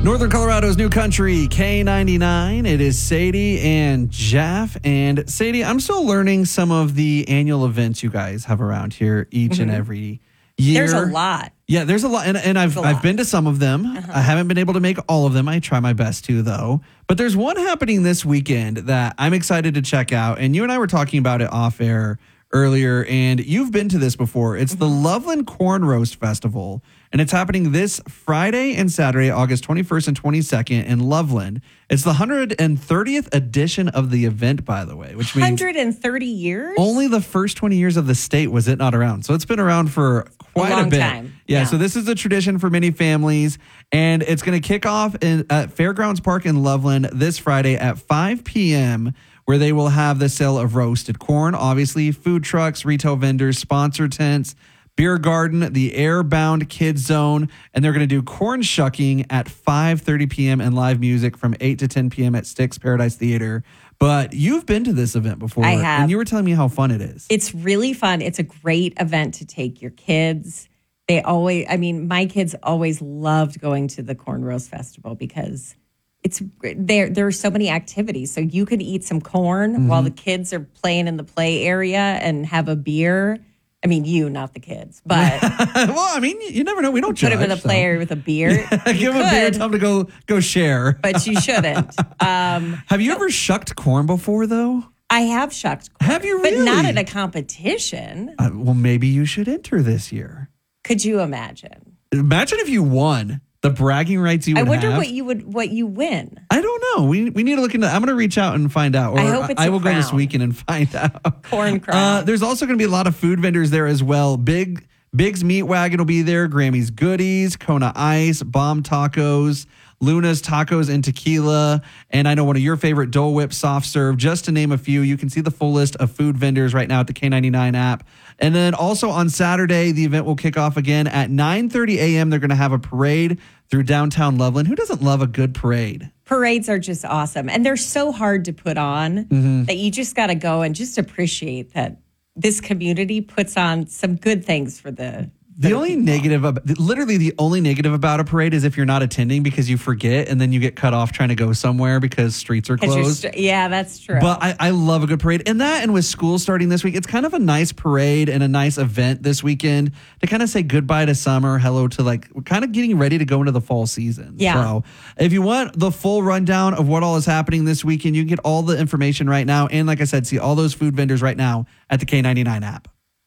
Northern Colorado's new country, K99. It is Sadie and Jeff. And Sadie, I'm still learning some of the annual events you guys have around here each and every year. There's a lot. Yeah, there's a lot. And I've been to some of them. I haven't been able to make all of them. I try my best to, though. But there's one happening this weekend that I'm excited to check out. And you and I were talking about it off air earlier, and you've been to this before. It's the Loveland Corn Roast Festival, and it's happening this Friday and Saturday, August 21st and 22nd in Loveland. It's the 130th edition of the event, by the way, which means 130 years? only the first 20 years of the state was it not around. So it's been around for quite a bit. Time. Yeah, so this is a tradition for many families, and it's going to kick off at Fairgrounds Park in Loveland this Friday at 5 p.m., where they will have the sale of roasted corn, obviously, food trucks, retail vendors, sponsor tents, beer garden, the Airbound Kids Zone, and they're going to do corn shucking at 5:30 p.m. and live music from 8 to 10 p.m. at Styx Paradise Theater. But you've been to this event before. I have. And you were telling me how fun it is. It's really fun. It's a great event to take your kids. My kids always loved going to the Corn Roast Festival because there are so many activities. So you could eat some corn while the kids are playing in the play area and have a beer. I mean, you, not the kids, but well, you never know. We don't put them in the play area with a beer. Give them a beer, tell them to go share. But you shouldn't. Have you ever shucked corn before, though? I have shucked corn. Have you really? But not at a competition. Well, maybe you should enter this year. Could you imagine? Imagine if you won. The bragging rights you would have. I wonder what you win. I don't know. We need to look into that. I'm going to reach out and find out. Or I hope it's I will crown. go this weekend and find out. Corn crown. There's also going to be a lot of food vendors there as well. Big's Meat Wagon will be there. Grammy's Goodies, Kona Ice, Bomb Tacos, Luna's Tacos and Tequila, and I know one of your favorite, Dole Whip Soft Serve, just to name a few. You can see the full list of food vendors right now at the K99 app. And then also on Saturday, the event will kick off again at 9:30 a.m. They're going to have a parade through downtown Loveland. Who doesn't love a good parade? Parades are just awesome. And they're so hard to put on that you just got to go and just appreciate that this community puts on some good things for the only negative about a parade is if you're not attending because you forget and then you get cut off trying to go somewhere because streets are closed. Yeah, that's true. But I love a good parade. And with school starting this week, it's kind of a nice parade and a nice event this weekend to kind of say goodbye to summer, hello to we're kind of getting ready to go into the fall season. Yeah. So if you want the full rundown of what all is happening this weekend, you can get all the information right now. And like I said, see all those food vendors right now at the K99 app.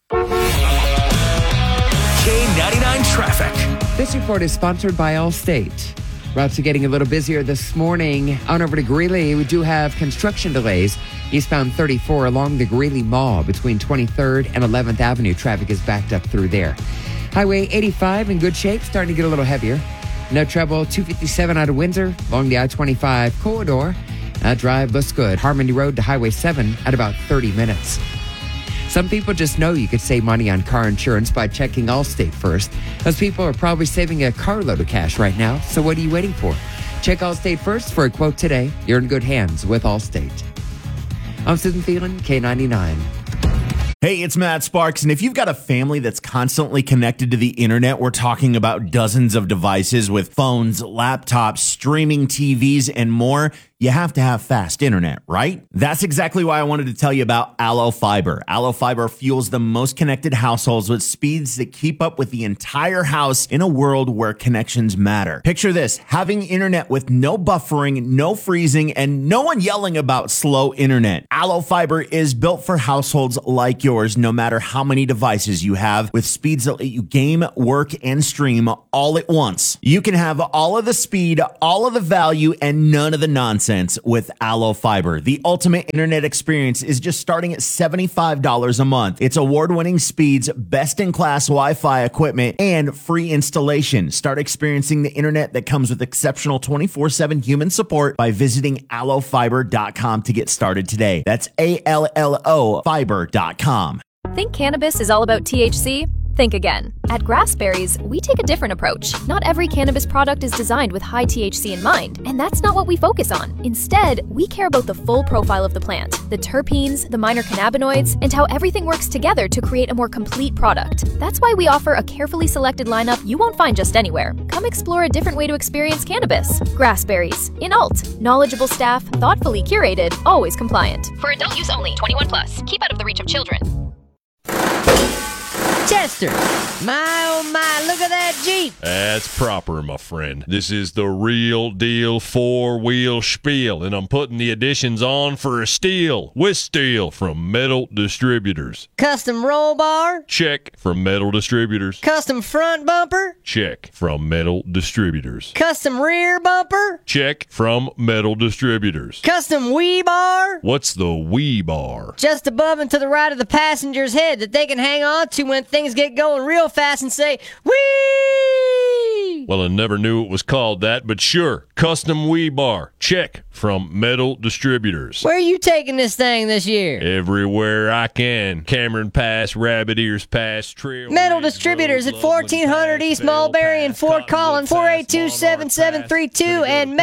K99 Traffic. This report is sponsored by Allstate. Routes are getting a little busier this morning. On over to Greeley, we do have construction delays. Eastbound 34 along the Greeley Mall between 23rd and 11th Avenue. Traffic is backed up through there. Highway 85 in good shape, starting to get a little heavier. No trouble, 257 out of Windsor along the I-25 corridor. That drive looks good. Harmony Road to Highway 7 at about 30 minutes. Some people just know you could save money on car insurance by checking Allstate first. Those people are probably saving a carload of cash right now, so what are you waiting for? Check Allstate first for a quote today. You're in good hands with Allstate. I'm Susan Thielen, K99. Hey, it's Matt Sparks, and if you've got a family that's constantly connected to the internet, we're talking about dozens of devices with phones, laptops, streaming TVs, and more. You have to have fast internet, right? That's exactly why I wanted to tell you about Allo Fiber. Allo Fiber fuels the most connected households with speeds that keep up with the entire house in a world where connections matter. Picture this, having internet with no buffering, no freezing, and no one yelling about slow internet. Allo Fiber is built for households like yours, no matter how many devices you have, with speeds that let you game, work, and stream all at once. You can have all of the speed, all of the value, and none of the nonsense with Allo Fiber. The ultimate internet experience is just starting at $75 a month. It's award-winning speeds, best-in-class Wi-Fi equipment, and free installation. Start experiencing the internet that comes with exceptional 24/7 human support by visiting allofiber.com to get started today. That's ALLO fiber.com. Think cannabis is all about THC? Think again. At Grassberries, we take a different approach. Not every cannabis product is designed with high THC in mind, and that's not what we focus on. Instead, we care about the full profile of the plant, the terpenes, the minor cannabinoids, and how everything works together to create a more complete product. That's why we offer a carefully selected lineup you won't find just anywhere. Come explore a different way to experience cannabis. Grassberries. In Alt. Knowledgeable staff, thoughtfully curated, always compliant. For adult use only, 21 plus. Keep out of the reach of children. Chester, my oh my, look at that Jeep. That's proper, my friend. This is the real deal four-wheel spiel, and I'm putting the additions on for a steal with steel from Metal Distributors. Custom roll bar? Check from Metal Distributors. Custom front bumper? Check from Metal Distributors. Custom rear bumper? Check from Metal Distributors. Custom wheel bar? What's the wheel bar? Just above and to the right of the passenger's head that they can hang on to when things get going real fast and say, whee! Well, I never knew it was called that, but sure, custom wheel bar. Check from Metal Distributors. Where are you taking this thing this year? Everywhere I can. Cameron Pass, Rabbit Ears Pass, Trail. Metal Distributors at 1400 East Mulberry in Fort Collins, 482-7732 and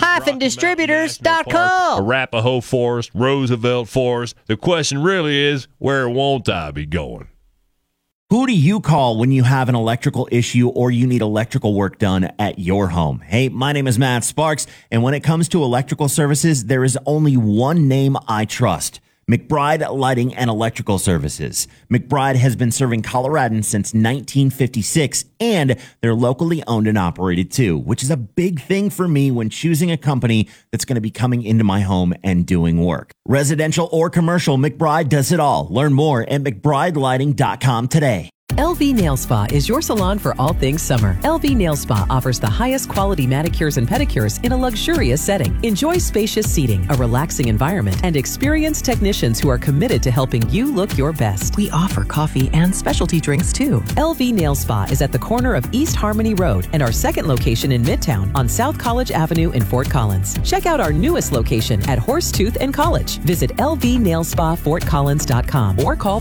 metal-distributors.com. Arapahoe Forest, Roosevelt Forest. The question really is, where won't I be going? Who do you call when you have an electrical issue or you need electrical work done at your home? Hey, my name is Matt Sparks, and when it comes to electrical services, there is only one name I trust. McBride Lighting and Electrical Services. McBride has been serving Coloradans since 1956, and they're locally owned and operated too, which is a big thing for me when choosing a company that's going to be coming into my home and doing work. Residential or commercial, McBride does it all. Learn more at McBrideLighting.com today. LV Nail Spa is your salon for all things summer. LV Nail Spa offers the highest quality manicures and pedicures in a luxurious setting. Enjoy spacious seating, a relaxing environment, and experienced technicians who are committed to helping you look your best. We offer coffee and specialty drinks too. LV Nail Spa is at the corner of East Harmony Road and our second location in Midtown on South College Avenue in Fort Collins. Check out our newest location at Horsetooth and College. Visit lvnailspafortcollins.com or call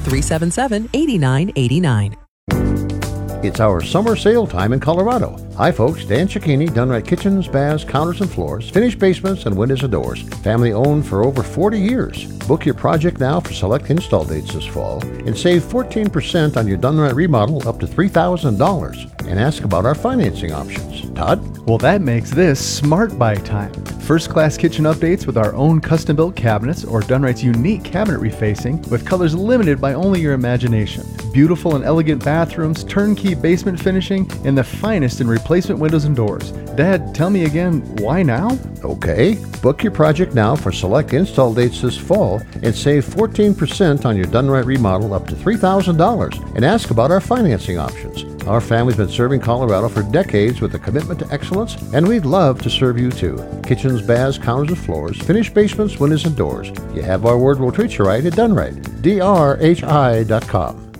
377-8989. It's our summer sale time in Colorado. Hi folks, Dan Cicchini, Dunright Kitchens, Baths, Counters and Floors, finished basements and windows and doors. Family owned for over 40 years. Book your project now for select install dates this fall and save 14% on your Dunright remodel up to $3,000. And ask about our financing options. Todd? Well, that makes this Smart Buy time. First-class kitchen updates with our own custom-built cabinets or Dunright's unique cabinet refacing with colors limited by only your imagination. Beautiful and elegant bathrooms, turnkey basement finishing, and the finest in replacement windows and doors. Dad, tell me again, why now? Okay, book your project now for select install dates this fall and save 14% on your Dunright remodel up to $3,000 and ask about our financing options. Our family's been serving Colorado for decades with a commitment to excellence, and we'd love to serve you too. Kitchens, baths, counters and floors, finished basements, windows and doors. You have our word, we'll treat you right at Dunright. DRHI.com.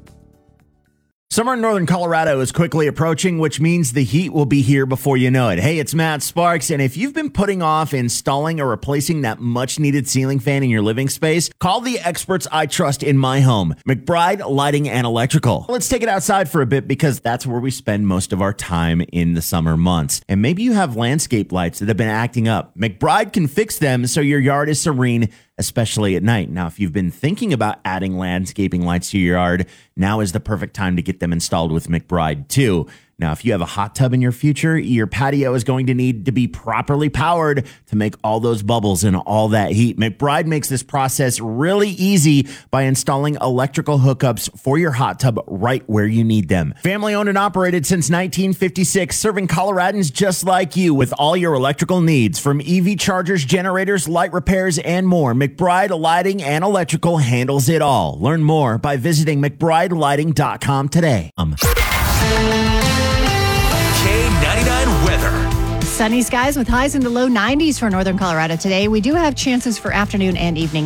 Summer in northern Colorado is quickly approaching, which means the heat will be here before you know it. Hey, it's Matt Sparks, and if you've been putting off installing or replacing that much-needed ceiling fan in your living space, call the experts I trust in my home, McBride Lighting and Electrical. Let's take it outside for a bit because that's where we spend most of our time in the summer months. And maybe you have landscape lights that have been acting up. McBride can fix them so your yard is serene, especially at night. Now, if you've been thinking about adding landscaping lights to your yard, now is the perfect time to get them installed with McBride too. Now, if you have a hot tub in your future, your patio is going to need to be properly powered to make all those bubbles and all that heat. McBride makes this process really easy by installing electrical hookups for your hot tub right where you need them. Family owned and operated since 1956, serving Coloradans just like you with all your electrical needs, from EV chargers, generators, light repairs, and more. McBride Lighting and Electrical handles it all. Learn more by visiting McBrideLighting.com today. K99 weather. Sunny skies with highs in the low 90s for northern Colorado today. We do have chances for afternoon and evening